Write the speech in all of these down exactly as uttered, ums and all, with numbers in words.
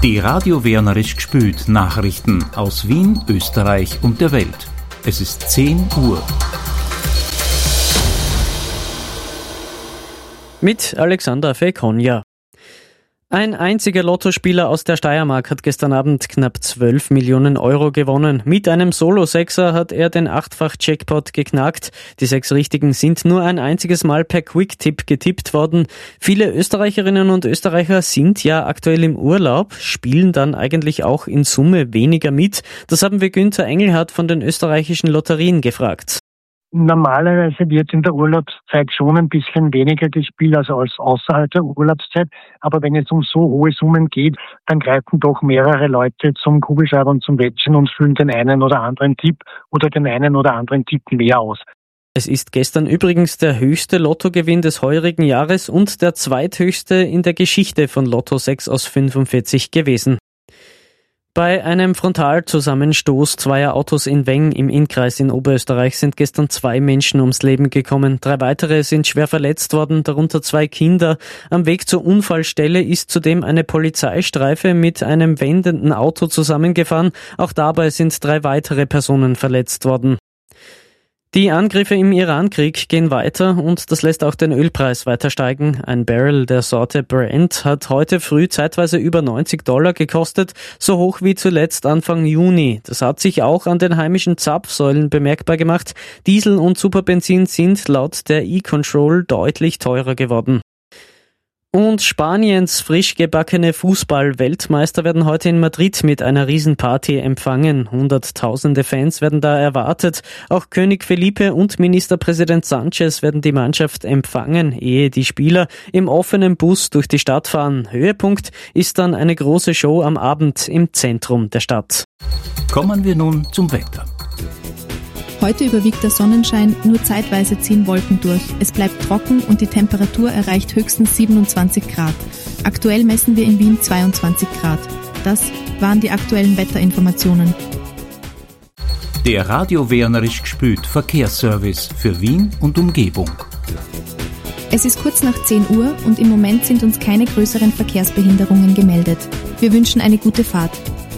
Die Radio Wernerisch gespült Nachrichten aus Wien, Österreich und der Welt. Es ist zehn Uhr. Mit Alexander Fekonja. Ein einziger Lottospieler aus der Steiermark hat gestern Abend knapp zwölf Millionen Euro gewonnen. Mit einem Solo-Sechser hat er den Achtfach-Jackpot geknackt. Die sechs Richtigen sind nur ein einziges Mal per Quick-Tipp getippt worden. Viele Österreicherinnen und Österreicher sind ja aktuell im Urlaub, spielen dann eigentlich auch in Summe weniger mit. Das haben wir Günther Engelhardt von den österreichischen Lotterien gefragt. Normalerweise wird in der Urlaubszeit schon ein bisschen weniger gespielt, also als außerhalb der Urlaubszeit. Aber wenn es um so hohe Summen geht, dann greifen doch mehrere Leute zum Kugelschreiber und zum Wettchen und füllen den einen oder anderen Tipp oder den einen oder anderen Tipp mehr aus. Es ist gestern übrigens der höchste Lottogewinn des heurigen Jahres und der zweithöchste in der Geschichte von Lotto sechs aus fünfundvierzig gewesen. Bei einem Frontalzusammenstoß zweier Autos in Weng im Innkreis in Oberösterreich sind gestern zwei Menschen ums Leben gekommen. Drei weitere sind schwer verletzt worden, darunter zwei Kinder. Am Weg zur Unfallstelle ist zudem eine Polizeistreife mit einem wendenden Auto zusammengefahren. Auch dabei sind drei weitere Personen verletzt worden. Die Angriffe im Irankrieg gehen weiter und das lässt auch den Ölpreis weiter steigen. Ein Barrel der Sorte Brent hat heute früh zeitweise über neunzig Dollar gekostet, so hoch wie zuletzt Anfang Juni. Das hat sich auch an den heimischen Zapfsäulen bemerkbar gemacht. Diesel und Superbenzin sind laut der E-Control deutlich teurer geworden. Und Spaniens frisch gebackene Fußball-Weltmeister werden heute in Madrid mit einer Riesenparty empfangen. Hunderttausende Fans werden da erwartet. Auch König Felipe und Ministerpräsident Sanchez werden die Mannschaft empfangen, ehe die Spieler im offenen Bus durch die Stadt fahren. Höhepunkt ist dann eine große Show am Abend im Zentrum der Stadt. Kommen wir nun zum Wetter. Heute überwiegt der Sonnenschein, nur zeitweise ziehen Wolken durch. Es bleibt trocken und die Temperatur erreicht höchstens siebenundzwanzig Grad. Aktuell messen wir in Wien zweiundzwanzig Grad. Das waren die aktuellen Wetterinformationen. Der Radio Wernerisch gespült Verkehrsservice für Wien und Umgebung. Es ist kurz nach zehn Uhr und im Moment sind uns keine größeren Verkehrsbehinderungen gemeldet. Wir wünschen eine gute Fahrt.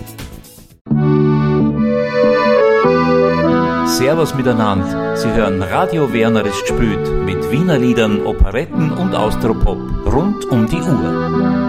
Servus miteinander. Sie hören Radio Wernerisch gespült mit Wiener Liedern, Operetten und Austropop rund um die Uhr.